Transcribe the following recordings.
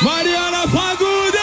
Mariana Fagundes!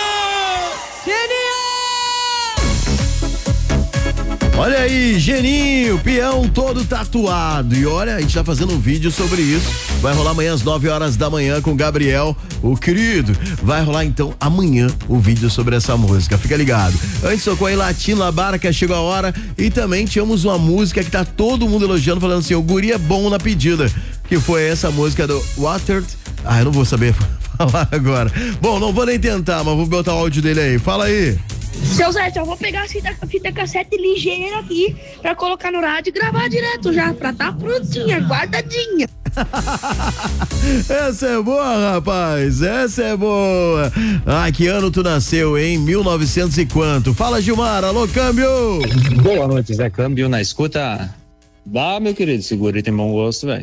Olha aí, Geninho, peão todo tatuado. E olha, a gente tá fazendo um vídeo sobre isso. Vai rolar amanhã às 9 horas da manhã com o Gabriel, o querido. Vai rolar então amanhã o vídeo sobre essa música. Fica ligado. Antes tocou aí Latino La Barca, chegou a hora. E também tínhamos uma música que tá todo mundo elogiando, falando assim: o guri é bom na pedida. Que foi essa música do Water. Eu não vou saber falar agora. Bom, não vou nem tentar, mas vou botar o áudio dele aí. Fala aí. Seu Zé, eu vou pegar a fita cassete ligeira aqui pra colocar no rádio e gravar direto já, pra tá prontinha, guardadinha. Essa é boa, rapaz, essa é boa. Que ano tu nasceu, hein? 1900 e quanto? Fala, Gilmar, alô, Câmbio. Boa noite, Zé Câmbio, na escuta. Meu querido, segura, tem bom gosto, velho.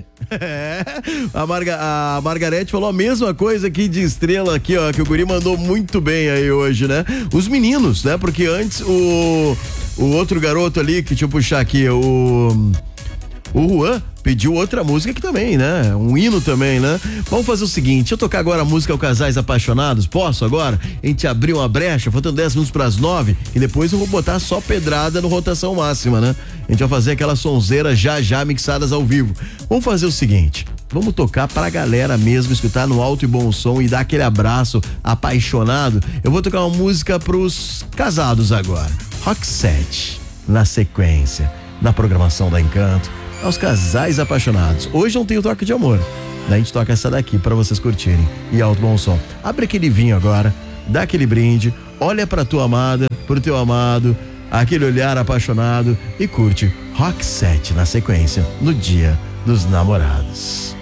A Margarete falou a mesma coisa aqui de estrela aqui, ó, que o guri mandou muito bem aí hoje, né? Os meninos, né? Porque antes o outro garoto ali, que deixa eu puxar aqui, o Juan pediu outra música aqui também, né? Um hino também, né? Vamos fazer o seguinte, deixa eu tocar agora a música O Casais Apaixonados, posso agora? A gente abriu uma brecha, faltando 10 minutos para as 9 e depois eu vou botar só pedrada no rotação máxima, né? A gente vai fazer aquelas sonzeiras já mixadas ao vivo. Vamos fazer o seguinte, vamos tocar pra galera mesmo escutar no alto e bom som e dar aquele abraço apaixonado. Eu vou tocar uma música pros casados agora. Rock 7, na sequência, na programação da Encanto. Aos casais apaixonados. Hoje não tem o toque de amor. Daí a gente toca essa daqui pra vocês curtirem. E alto bom som. Abre aquele vinho agora, dá aquele brinde, olha pra tua amada, pro teu amado, aquele olhar apaixonado e curte Rock 7 na sequência, no Dia dos Namorados.